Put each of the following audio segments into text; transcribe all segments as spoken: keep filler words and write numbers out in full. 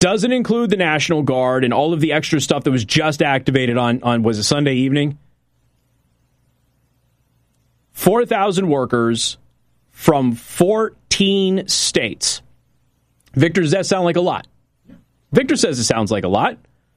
doesn't include the National Guard and all of the extra stuff that was just activated on, on was it Sunday evening? four thousand workers from fourteen states. Victor, does that sound like a lot? Victor says it sounds like a lot.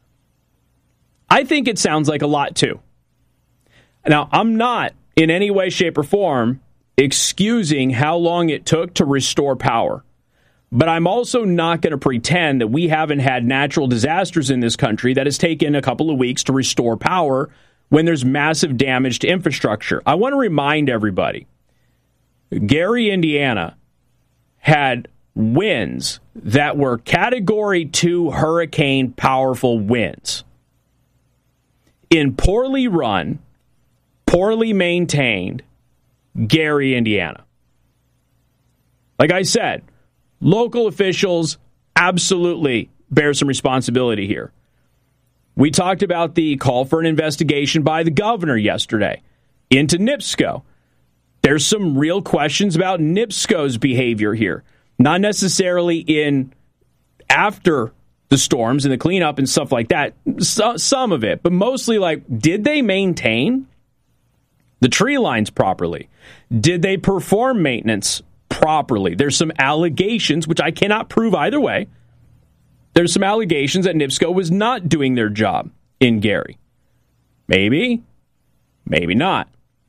I think it sounds like a lot, too. Now, I'm not in any way, shape, or form excusing how long it took to restore power. But I'm also not going to pretend that we haven't had natural disasters in this country that has taken a couple of weeks to restore power when there's massive damage to infrastructure. I want to remind everybody, Gary, Indiana, had winds that were Category two hurricane powerful winds in poorly run, poorly maintained Gary, Indiana. Like I said, local officials absolutely bear some responsibility here. We talked about the call for an investigation by the governor yesterday into NIPSCO. There's some real questions about NIPSCO's behavior here. Not necessarily in after the storms and the cleanup and stuff like that. So, some of it, but mostly like, did they maintain the tree lines properly? Did they perform maintenance properly? There's some allegations, which I cannot prove either way. There's some allegations that NIPSCO was not doing their job in Gary. Maybe, maybe not.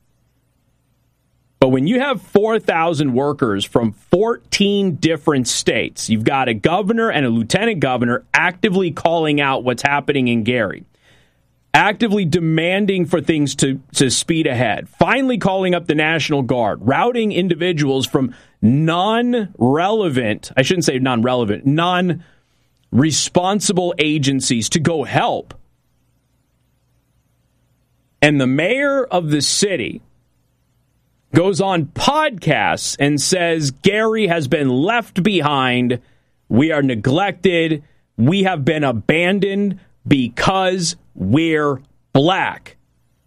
But when you have four thousand workers from fourteen different states, you've got a governor and a lieutenant governor actively calling out what's happening in Gary, actively demanding for things to, to speed ahead, finally calling up the National Guard, routing individuals from non-relevant, I shouldn't say non-relevant, non-responsible agencies to go help. And the mayor of the city goes on podcasts and says Gary has been left behind. We are neglected. We have been abandoned because we're black.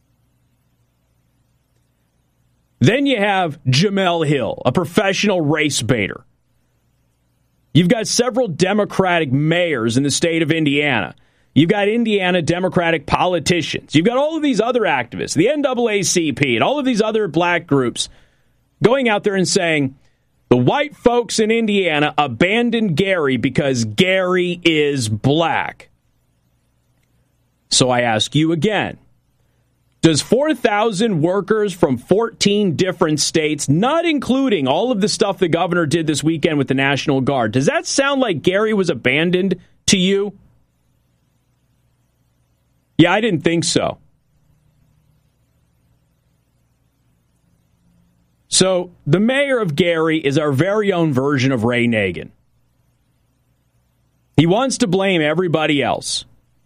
Then you have Jamel Hill, a professional race baiter. You've got several Democratic mayors in the state of Indiana. You've got Indiana Democratic politicians. You've got all of these other activists, the N double A C P, and all of these other black groups going out there and saying, the white folks in Indiana abandoned Gary because Gary is black. So I ask you again, does four thousand workers from fourteen different states, not including all of the stuff the governor did this weekend with the National Guard, does that sound like Gary was abandoned to you? Yeah, I didn't think so. So the mayor of Gary is our very own version of Ray Nagin. He wants to blame everybody else.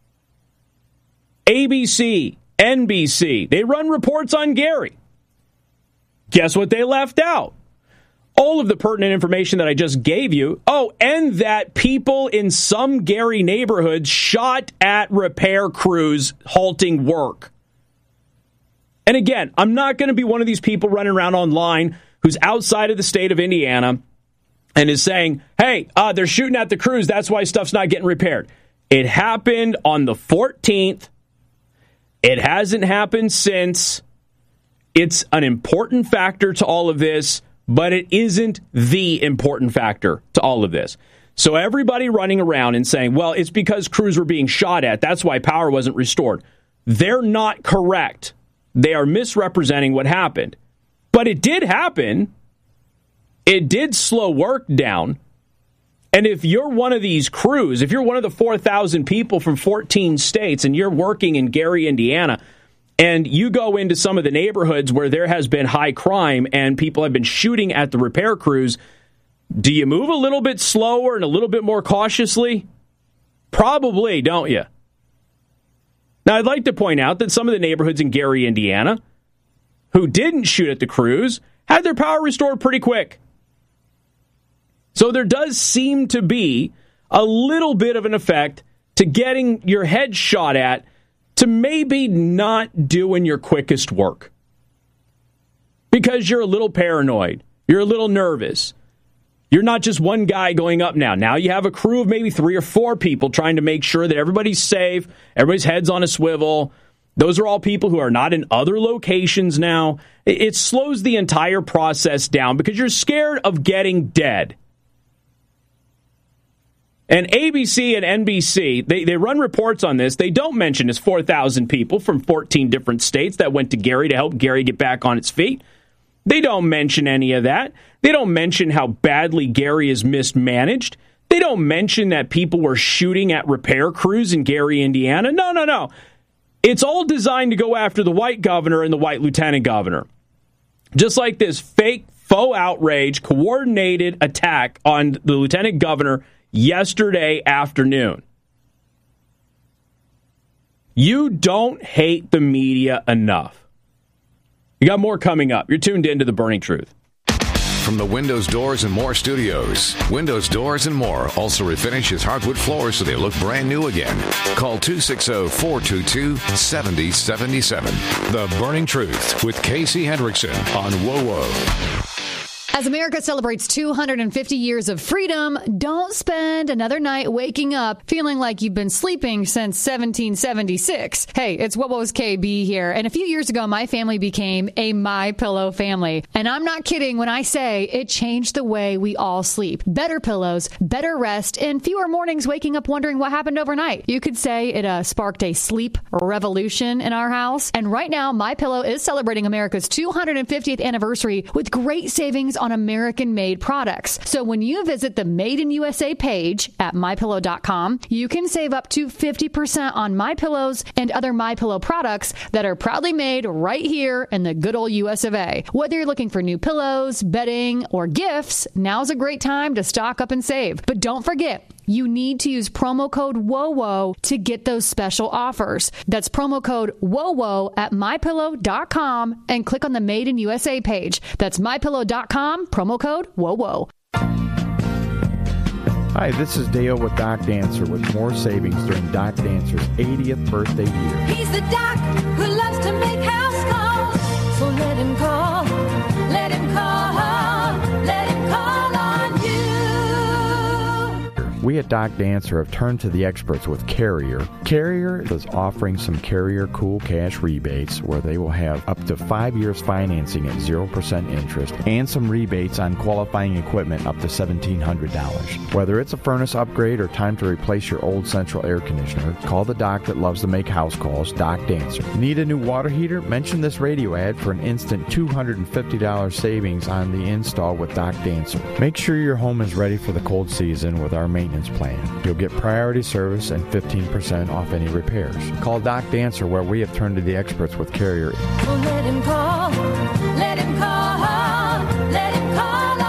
A B C, N B C, they run reports on Gary. Guess what they left out? All of the pertinent information that I just gave you. Oh, and that people in some Gary neighborhoods shot at repair crews halting work. And again, I'm not going to be one of these people running around online who's outside of the state of Indiana and is saying, hey, uh, they're shooting at the crews. That's why stuff's not getting repaired. It happened on the fourteenth. It hasn't happened since. It's an important factor to all of this, but it isn't the important factor to all of this. So everybody running around and saying, well, it's because crews were being shot at. That's why power wasn't restored. They're not correct. They are misrepresenting what happened. But it did happen. It did slow work down. And if you're one of these crews, if you're one of the four thousand people from fourteen states and you're working in Gary, Indiana, and you go into some of the neighborhoods where there has been high crime and people have been shooting at the repair crews, do you move a little bit slower and a little bit more cautiously? Probably, don't you? Now, I'd like to point out that some of the neighborhoods in Gary, Indiana, who didn't shoot at the crews, had their power restored pretty quick. So there does seem to be a little bit of an effect to getting your head shot at to maybe not doing your quickest work. Because you're a little paranoid. You're a little nervous. You're not just one guy going up now. Now you have a crew of maybe three or four people trying to make sure that everybody's safe, everybody's head's on a swivel. Those are all people who are not in other locations now. It slows the entire process down because you're scared of getting dead. And A B C and N B C, they, they run reports on this. They don't mention his four thousand people from fourteen different states that went to Gary to help Gary get back on its feet. They don't mention any of that. They don't mention how badly Gary is mismanaged. They don't mention that people were shooting at repair crews in Gary, Indiana. No, no, no. It's all designed to go after the white governor and the white lieutenant governor. Just like this fake, faux outrage, coordinated attack on the lieutenant governor yesterday afternoon. You don't hate the media enough. You got more coming up. You're tuned in to The Burning Truth. From the Windows, Doors, and More studios, Windows, Doors, and More also refinishes hardwood floors so they look brand new again. Call two six zero, four two two, seven zero seven seven. The Burning Truth with Casey Hendrickson on WOWO. As America celebrates two hundred fifty years of freedom, don't spend another night waking up feeling like you've been sleeping since seventeen seventy-six. Hey, it's WOWO's K B here. And a few years ago, my family became a MyPillow family. And I'm not kidding when I say it changed the way we all sleep. Better pillows, better rest, and fewer mornings waking up wondering what happened overnight. You could say it uh, sparked a sleep revolution in our house. And right now, MyPillow is celebrating America's two hundred fiftieth anniversary with great savings on American-made products. So when you visit the Made in U S A page at my pillow dot com, you can save up to fifty percent on MyPillows and other MyPillow products that are proudly made right here in the good old U S of A. Whether you're looking for new pillows, bedding, or gifts, now's a great time to stock up and save. But don't forget, you need to use promo code WOWO to get those special offers. That's promo code WOWO at my pillow dot com and click on the Made in U S A page. That's my pillow dot com, promo code WOWO. Hi, this is Dale with Doc Dancer with more savings during Doc Dancer's eightieth birthday year. He's the doc who loves to make house calls. So let him call, let him call, let him call on you. We at Doc Dancer have turned to the experts with Carrier. Carrier is offering some Carrier Cool Cash rebates where they will have up to five years financing at zero percent interest and some rebates on qualifying equipment up to seventeen hundred dollars. Whether it's a furnace upgrade or time to replace your old central air conditioner, call the doc that loves to make house calls, Doc Dancer. Need a new water heater? Mention this radio ad for an instant two hundred fifty dollars savings on the install with Doc Dancer. Make sure your home is ready for the cold season with our maintenance plan. You'll get priority service and fifteen percent off any repairs. Call Doc Dancer where we have turned to the experts with Carrier. Well, let him call, let him call, let him call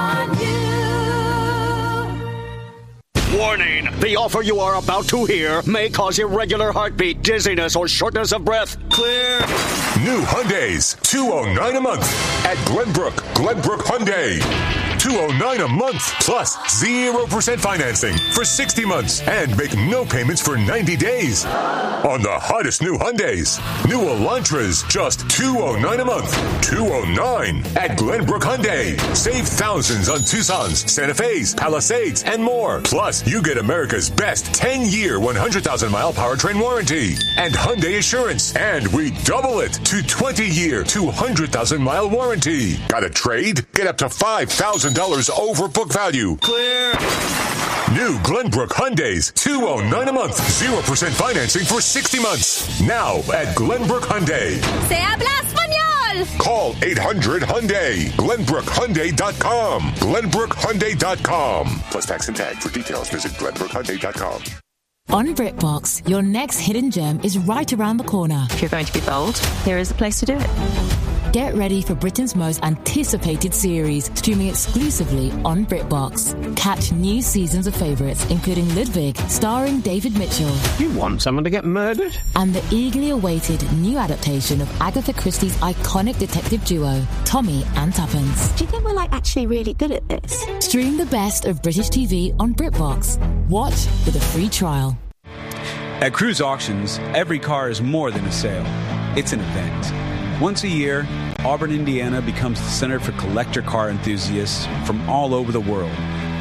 on you. Warning! The offer you are about to hear may cause irregular heartbeat, dizziness, or shortness of breath. Clear. New Hyundais, two hundred nine dollars a month at Glenbrook. Glenbrook Hyundai. two hundred nine dollars a month plus zero percent financing for sixty months and make no payments for ninety days. On the hottest new Hyundais. New Elantras, just two hundred nine dollars a month. two hundred nine dollars at Glenbrook Hyundai. Save thousands on Tucson's, Santa Fe's, Palisades, and more. Plus, you get America's best ten-year, one hundred thousand mile powertrain warranty and Hyundai Assurance. And we double it to twenty-year, two hundred thousand mile warranty. Got a trade? Get up to five thousand dollars over book value. Clear. New Glenbrook Hyundais, two hundred nine dollars a month. zero percent financing for sixty months. Now at Glenbrook Hyundai. Se habla español. Call eight hundred Hyundai. Glenbrook Hyundai dot com. Glenbrook Hyundai dot com. Plus tax and tag. For details, visit Glenbrook Hyundai dot com. On BritBox, your next hidden gem is right around the corner. If you're going to be bold, here is a place to do it. Get ready for Britain's most anticipated series, streaming exclusively on BritBox. Catch new seasons of favourites, including Ludwig, starring David Mitchell. You want someone to get murdered? And the eagerly awaited new adaptation of Agatha Christie's iconic detective duo, Tommy and Tuppence. Do you think we're, like, actually really good at this? Stream the best of British T V on BritBox. Watch with a free trial. At Cruise Auctions, every car is more than a sale. It's an event. Once a year, Auburn, Indiana becomes the center for collector car enthusiasts from all over the world.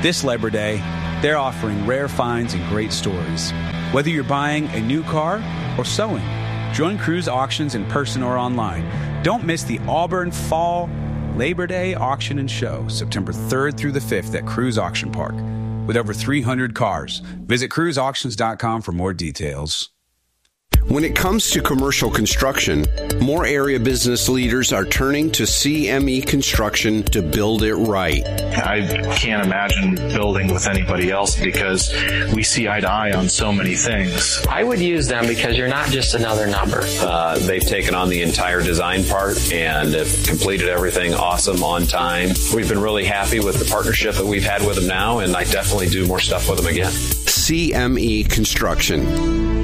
This Labor Day, they're offering rare finds and great stories. Whether you're buying a new car or sewing, join Cruise Auctions in person or online. Don't miss the Auburn Fall Labor Day Auction and Show, September third through the fifth at Cruise Auction Park. With over three hundred cars. Visit cruise auctions dot com for more details. When it comes to commercial construction, more area business leaders are turning to C M E Construction to build it right. I can't imagine building with anybody else because we see eye to eye on so many things. I would use them because you're not just another number. Uh, they've taken on the entire design part and have completed everything awesome on time. We've been really happy with the partnership that we've had with them now, and I definitely do more stuff with them again. C M E Construction.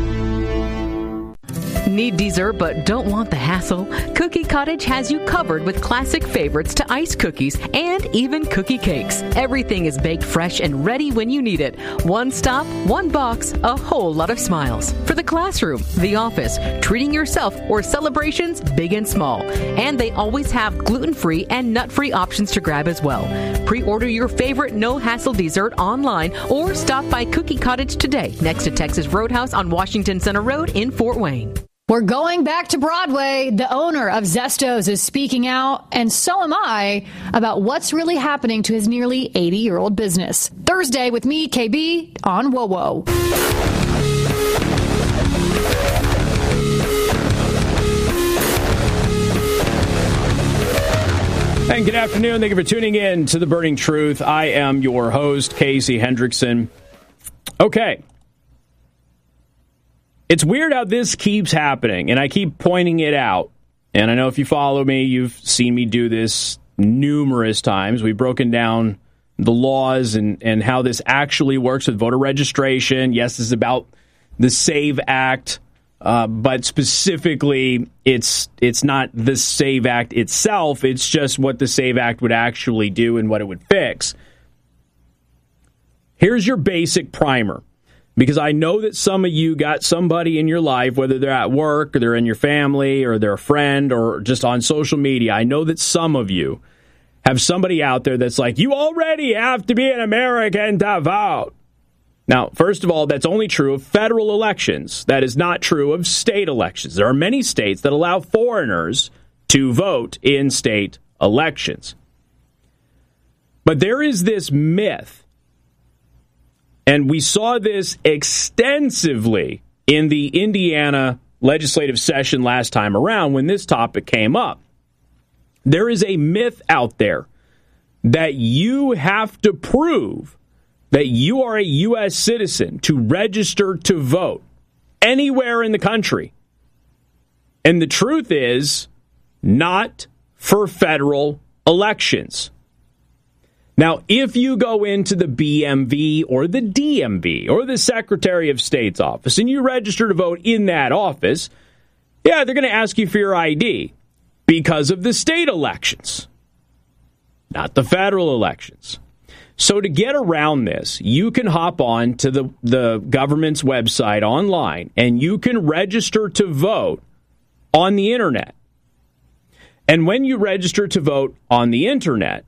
Need dessert but don't want the hassle? Cookie Cottage has you covered with classic favorites to ice cookies and even cookie cakes. Everything is baked fresh and ready when you need it. One stop, one box, a whole lot of smiles. For the classroom, the office, treating yourself, or celebrations big and small. And they always have gluten-free and nut-free options to grab as well. Pre-order your favorite no-hassle dessert online or stop by Cookie Cottage today next to Texas Roadhouse on Washington Center Road in Fort Wayne. We're going back to Broadway. The owner of Zestos is speaking out, and so am I, about what's really happening to his nearly eighty-year-old business. Thursday with me, K B, on Whoa Whoa. And good afternoon. Thank you for tuning in to The Burning Truth. I am your host, Casey Hendrickson. Okay. It's weird how this keeps happening, and I keep pointing it out. And I know if you follow me, you've seen me do this numerous times. We've broken down the laws and, and how this actually works with voter registration. Yes, this is about the SAVE Act, uh, but specifically, it's it's not the SAVE Act itself. It's just what the SAVE Act would actually do and what it would fix. Here's your basic primer. Because I know that some of you got somebody in your life, whether they're at work or they're in your family or they're a friend or just on social media. I know that some of you have somebody out there that's like, you already have to be an American to vote. Now, first of all, that's only true of federal elections. That is not true of state elections. There are many states that allow foreigners to vote in state elections. But there is this myth. And we saw this extensively in the Indiana legislative session last time around when this topic came up. There is a myth out there that you have to prove that you are a U S citizen to register to vote anywhere in the country. And the truth is, not for federal elections. Now, if you go into the B M V or the D M V or the Secretary of State's office and you register to vote in that office, yeah, they're going to ask you for your I D because of the state elections, not the federal elections. So to get around this, you can hop on to the, the government's website online and you can register to vote on the internet. And when you register to vote on the internet,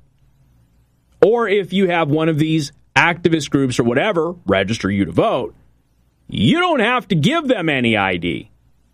or if you have one of these activist groups or whatever register you to vote, you don't have to give them any I D.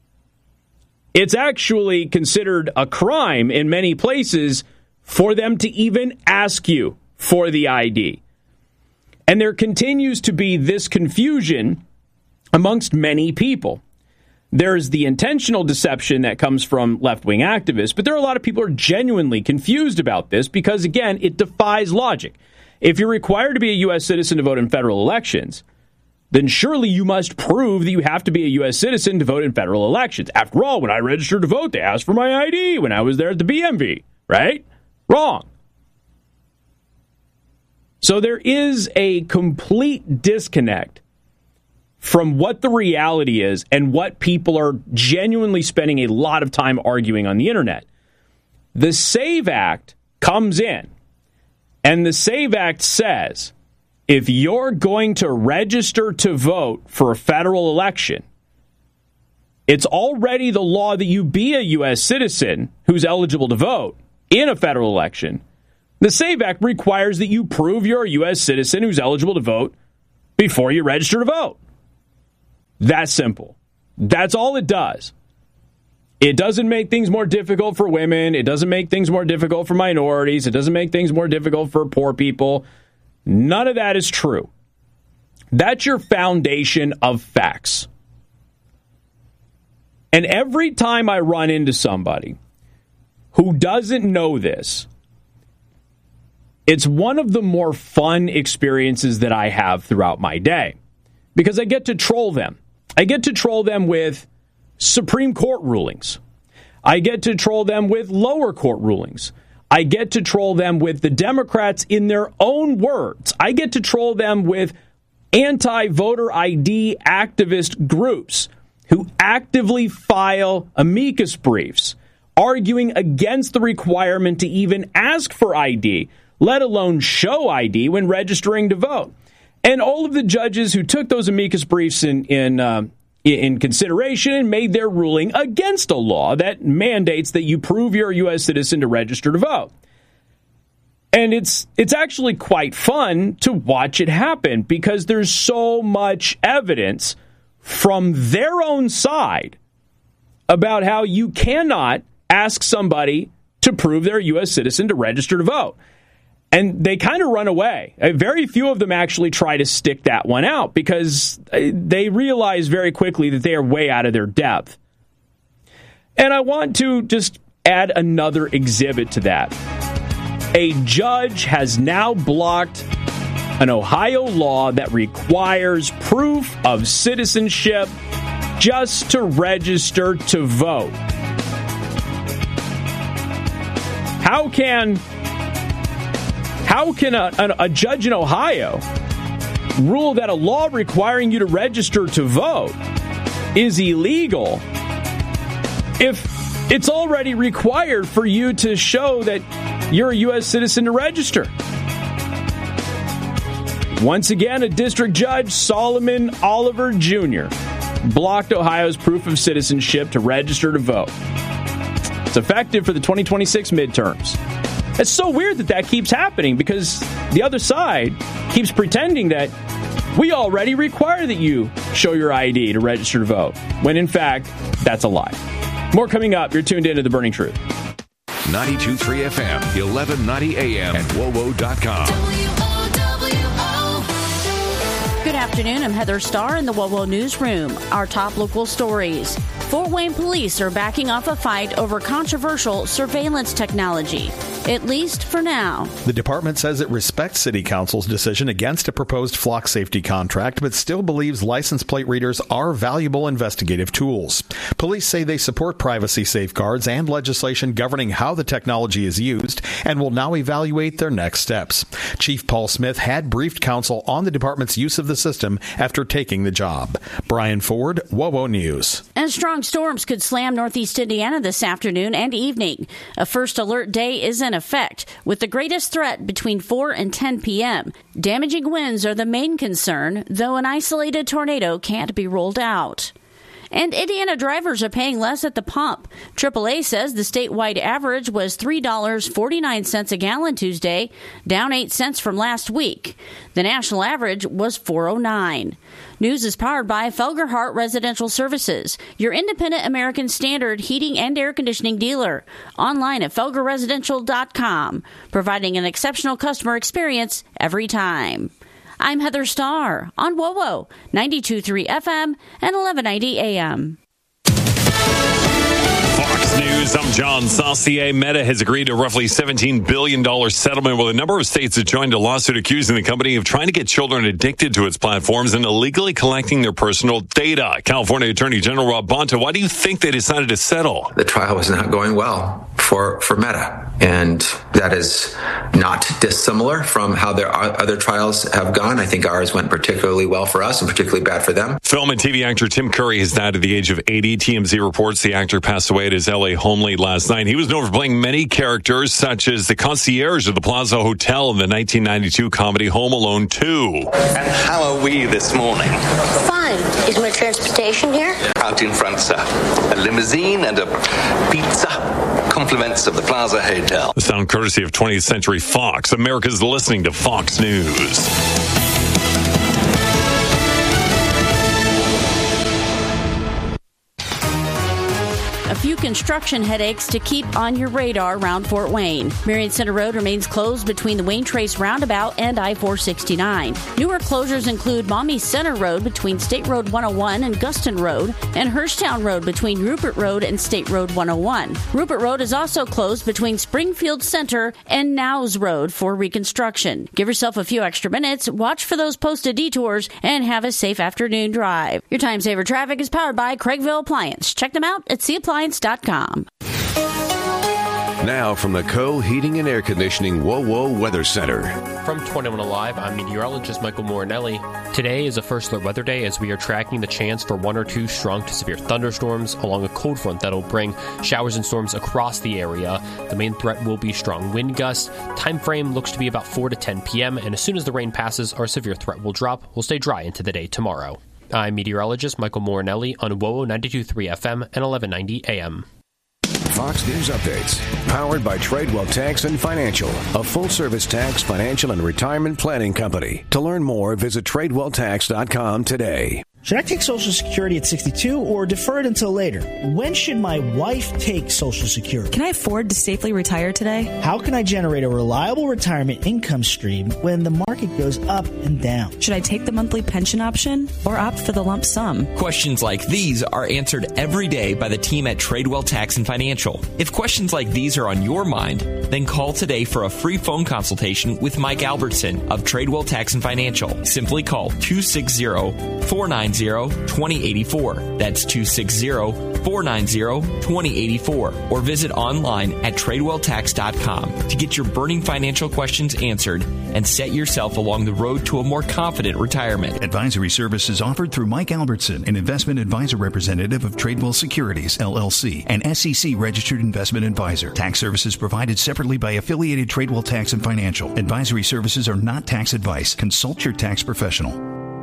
It's actually considered a crime in many places for them to even ask you for the I D. And there continues to be this confusion amongst many people. There's the intentional deception that comes from left-wing activists, but there are a lot of people who are genuinely confused about this because, again, it defies logic. If you're required to be a U S citizen to vote in federal elections, then surely you must prove that you have to be a U S citizen to vote in federal elections. After all, when I registered to vote, they asked for my I D when I was there at the B M V, right? Wrong. So there is a complete disconnect from what the reality is and what people are genuinely spending a lot of time arguing on the internet. The SAVE Act comes in, and the SAVE Act says, if you're going to register to vote for a federal election, it's already the law that you be a U S citizen who's eligible to vote in a federal election, The SAVE Act requires that you prove you're a U S citizen who's eligible to vote before you register to vote. That's simple. That's all it does. It doesn't make things more difficult for women. It doesn't make things more difficult for minorities. It doesn't make things more difficult for poor people. None of that is true. That's your foundation of facts. And every time I run into somebody who doesn't know this, it's one of the more fun experiences that I have throughout my day because I get to troll them. I get to troll them with Supreme Court rulings. I get to troll them with lower court rulings. I get to troll them with the Democrats in their own words. I get to troll them with anti-voter I D activist groups who actively file amicus briefs arguing against the requirement to even ask for I D, let alone show I D when registering to vote. And all of the judges who took those amicus briefs in in, uh, in consideration and made their ruling against a law that mandates that you prove you're a U S citizen to register to vote. And it's it's actually quite fun to watch it happen because there's so much evidence from their own side about how you cannot ask somebody to prove they're a U S citizen to register to vote. And they kind of run away. Very few of them actually try to stick that one out because they realize very quickly that they are way out of their depth. And I want to just add another exhibit to that. A judge has now blocked an Ohio law that requires proof of citizenship just to register to vote. How can how can a, a, a judge in Ohio rule that a law requiring you to register to vote is illegal if it's already required for you to show that you're a U S citizen to register? Once again, a district judge, Solomon Oliver Junior, blocked Ohio's proof of citizenship to register to vote. It's effective for the twenty twenty-six midterms. It's so weird that that keeps happening because the other side keeps pretending that we already require that you show your I D to register to vote, when in fact, that's a lie. More coming up. You're tuned into The Burning Truth. ninety-two point three F M, eleven ninety A M, and W O W O dot com. Good afternoon. I'm Heather Starr in the W O W O Newsroom. Our top local stories. Fort Wayne police are backing off a fight over controversial surveillance technology, at least for now. The department says it respects City Council's decision against a proposed flock safety contract, but still believes license plate readers are valuable investigative tools. Police say they support privacy safeguards and legislation governing how the technology is used and will now evaluate their next steps. Chief Paul Smith had briefed council on the department's use of the system after taking the job. Brian Ford, W O W O News. And strong storms could slam northeast Indiana this afternoon and evening. A first alert day is in effect, with the greatest threat between four and ten p.m. Damaging winds are the main concern, though an isolated tornado can't be ruled out. And Indiana drivers are paying less at the pump. triple A says the statewide average was three dollars and forty-nine cents a gallon Tuesday, down eight cents from last week. The national average was four oh nine. News is powered by Felgerhart Residential Services, your independent American Standard heating and air conditioning dealer. Online at felger residential dot com, providing an exceptional customer experience every time. I'm Heather Starr on W O W O, ninety-two point three F M and eleven ninety A M. Fox News, I'm John Saucier. Meta has agreed to a roughly seventeen billion dollars settlement with a number of states that joined a lawsuit accusing the company of trying to get children addicted to its platforms and illegally collecting their personal data. California Attorney General Rob Bonta, why do you think they decided to settle? The trial was not going well for, for Meta, and that is not dissimilar from how their other trials have gone. I think ours went particularly well for us and particularly bad for them. Film and T V actor Tim Curry has died at the age of eighty. T M Z reports the actor passed away at his L A home late last night. He was known for playing many characters, such as the concierge of the Plaza Hotel in the nineteen ninety-two comedy Home Alone two. And how are we this morning? Fine. question. Is my transportation here? Out in front, sir. A limousine and a pizza. Compliments of the Plaza Hotel. The sound courtesy of twentieth Century Fox. America's listening to Fox News. A few construction headaches to keep on your radar around Fort Wayne. Marion Center Road remains closed between the Wayne Trace Roundabout and I four sixty-nine. Newer closures include Maumee Center Road between State Road one oh one and Guston Road, and Hirschtown Road between Rupert Road and State Road one oh one. Rupert Road is also closed between Springfield Center and Nowes Road for reconstruction. Give yourself a few extra minutes, watch for those posted detours, and have a safe afternoon drive. Your Time Saver Traffic is powered by Craigville Appliance. Check them out at c appliance dot com. Now from the Co Heating and Air Conditioning Whoa Whoa Weather Center. From twenty-one Alive, I'm meteorologist Michael Morinelli. Today is a first alert weather day as we are tracking the chance for one or two strong to severe thunderstorms along a cold front that'll bring showers and storms across the area. The main threat will be strong wind gusts. Time frame looks to be about four to ten p.m. and as soon as the rain passes, our severe threat will drop. We'll stay dry into the day tomorrow. I'm meteorologist Michael Morinelli on W O O ninety-two point three F M and eleven ninety A M. Fox News Updates, powered by Tradewell Tax and Financial, a full-service tax, financial, and retirement planning company. To learn more, visit tradewell tax dot com today. Should I take Social Security at sixty-two or defer it until later? When should my wife take Social Security? Can I afford to safely retire today? How can I generate a reliable retirement income stream when the market goes up and down? Should I take the monthly pension option or opt for the lump sum? Questions like these are answered every day by the team at Tradewell Tax and Financial. If questions like these are on your mind, then call today for a free phone consultation with Mike Albertson of Tradewell Tax and Financial. Simply call two six zero, four nine zero, two zero eight four. That's two six zero, four nine zero, two zero eight four. Or visit online at tradewell tax dot com to get your burning financial questions answered and set yourself along the road to a more confident retirement. Advisory services offered through Mike Albertson, an investment advisor representative of Tradewell Securities, L L C, an S E C registered investment advisor. Tax services provided separately by affiliated Tradewell Tax and Financial. Advisory services are not tax advice. Consult your tax professional.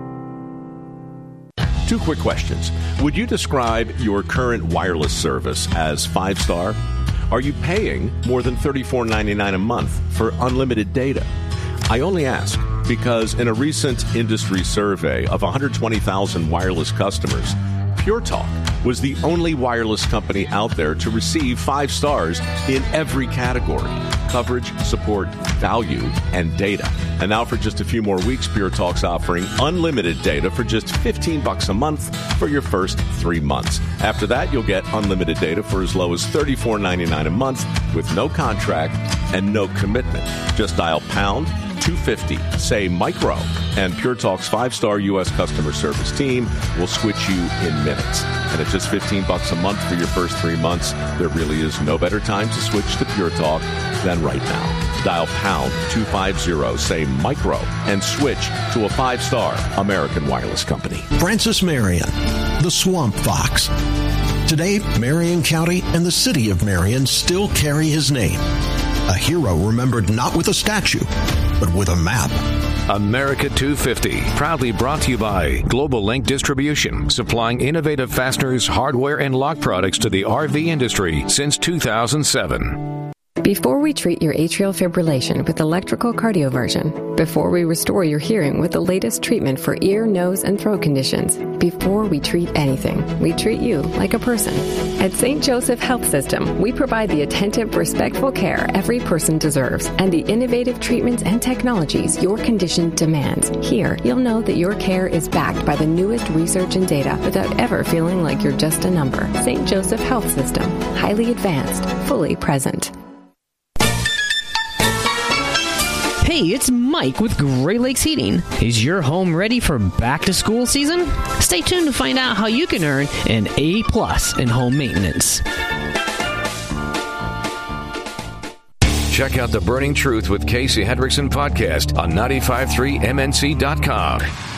Two quick questions. Would you describe your current wireless service as five-star? Are you paying more than thirty-four ninety-nine a month for unlimited data? I only ask because in a recent industry survey of one hundred twenty thousand wireless customers, Pure Talk was the only wireless company out there to receive five stars in every category: coverage, support, value, and data. And now for just a few more weeks, Pure Talk's offering unlimited data for just fifteen bucks a month for your first three months. After that, you'll get unlimited data for as low as thirty-four ninety-nine a month with no contract and no commitment. Just dial pound two fifty, say micro, and Pure Talk's five-star U S customer service team will switch you in minutes. And at just fifteen bucks a month for your first three months, there really is no better time to switch to Pure Talk than right now. Dial pound two fifty, say micro, and switch to a five-star American wireless company. Francis Marion, the Swamp Fox. Today, Marion County and the city of Marion still carry his name. A hero remembered not with a statue, but with a map. America two fifty, proudly brought to you by Global Link Distribution, supplying innovative fasteners, hardware, and lock products to the R V industry since two thousand seven. Before we treat your atrial fibrillation with electrical cardioversion, before we restore your hearing with the latest treatment for ear, nose, and throat conditions, before we treat anything, we treat you like a person. At Saint Joseph Health System, we provide the attentive, respectful care every person deserves and the innovative treatments and technologies your condition demands. Here, you'll know that your care is backed by the newest research and data without ever feeling like you're just a number. Saint Joseph Health System, highly advanced, fully present. Hey, it's Mike with Great Lakes Heating. Is your home ready for back-to-school season? Stay tuned to find out how you can earn an A plus in home maintenance. Check out The Burning Truth with Casey Hendrickson podcast on nine five three M N C dot com.